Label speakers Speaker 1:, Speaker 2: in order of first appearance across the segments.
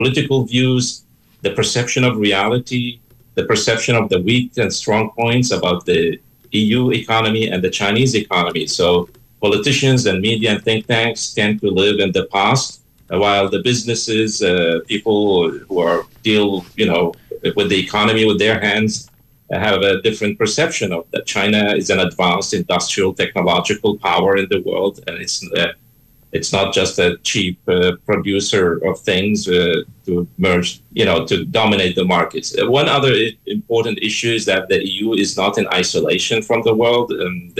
Speaker 1: political views, the perception of reality, the perception of the weak and strong points about the EU economy and the Chinese economy. So politicians and media and think tanks tend to live in the past, while the businesses, people who are deal, with the economy with their hands, have a different perception of that. China is an advanced industrial technological power in the world, and it's not just a cheap producer of things to merge, to dominate the markets. One other important issue is that the EU is not in isolation from the world.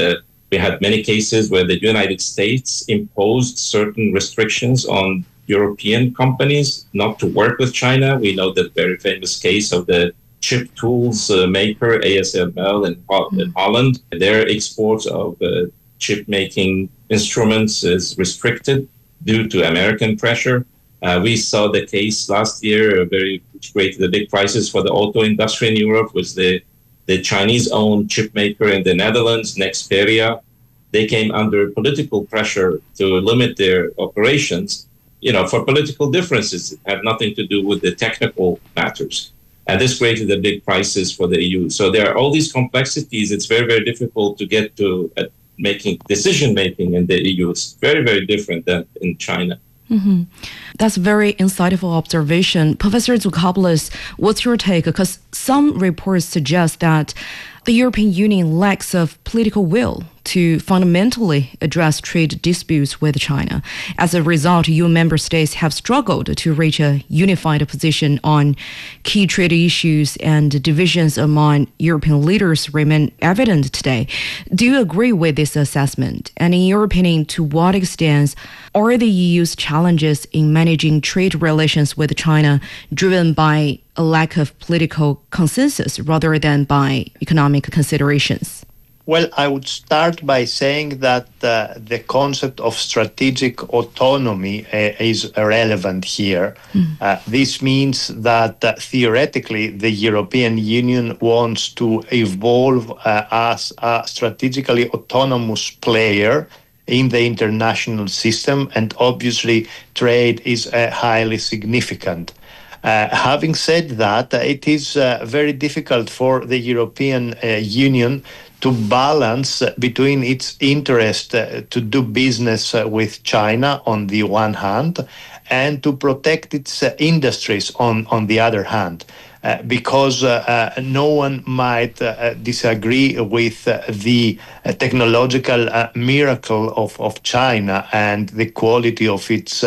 Speaker 1: We had many cases where the United States imposed certain restrictions on European companies not to work with China. We know the very famous case of the chip tools maker ASML in Holland. Their exports of chip-making instruments is restricted due to American pressure. We saw the case last year, which created the big crisis for the auto industry in Europe, was the Chinese-owned chip maker in the Netherlands, Nexperia. They came under political pressure to limit their operations, for political differences. It had nothing to do with the technical matters. And this created a big crisis for the EU. So there are all these complexities. It's very, very difficult to get to decision-making in the EU. It's very, very different than in China.
Speaker 2: Mm-hmm. That's a very insightful observation. Professor Zoukopoulos, what's your take? Because some reports suggest that the European Union lacks of political will to fundamentally address trade disputes with China. As a result, EU member states have struggled to reach a unified position on key trade issues, and divisions among European leaders remain evident today. Do you agree with this assessment? And in your opinion, to what extent are the EU's challenges in managing trade relations with China driven by a lack of political consensus rather than by economic considerations?
Speaker 3: Well, I would start by saying that the concept of strategic autonomy is relevant here. This means that theoretically the European Union wants to evolve as a strategically autonomous player in the international system, and obviously trade is highly significant. Having said that, it is very difficult for the European Union to balance between its interest to do business with China on the one hand and to protect its industries on the other hand. Because no one might disagree with the technological miracle of China and the quality of its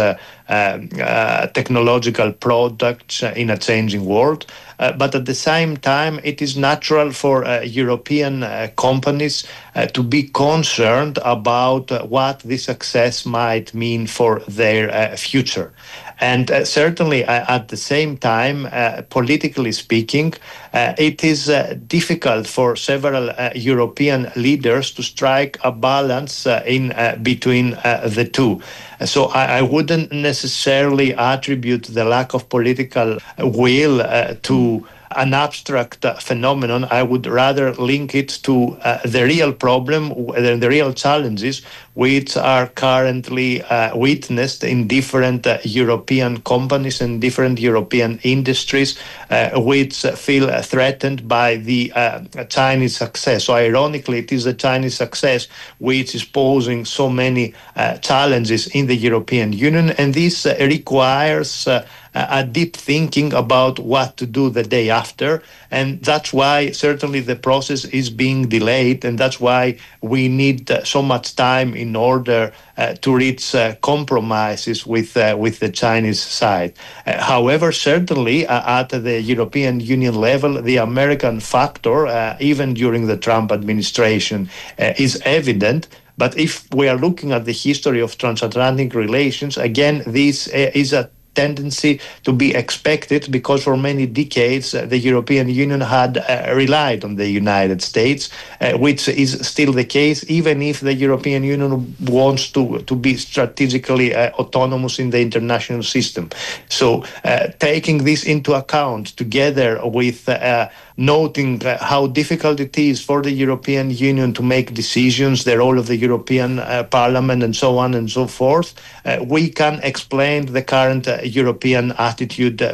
Speaker 3: technological products in a changing world. But at the same time, it is natural for European companies to be concerned about what this success might mean for their future. And certainly at the same time, politically speaking, it is difficult for several European leaders to strike a balance in between the two. So I wouldn't necessarily attribute the lack of political will to an abstract phenomenon. I would rather link it to the real problem, the real challenges which are currently witnessed in different European companies and different European industries which feel threatened by the Chinese success. So ironically, it is the Chinese success which is posing so many challenges in the European Union, and this requires a deep thinking about what to do the day after. And that's why certainly the process is being delayed, and that's why we need so much time in order to reach compromises with the Chinese side. However, certainly at the European Union level, the American factor, even during the Trump administration, is evident. But if we are looking at the history of transatlantic relations, again, this is a tendency to be expected, because for many decades the European Union had relied on the United States, which is still the case, even if the European Union wants to be strategically autonomous in the international system. So taking this into account, together with noting how difficult it is for the European Union to make decisions, the role of the European Parliament, and so on and so forth, we can explain the current European attitude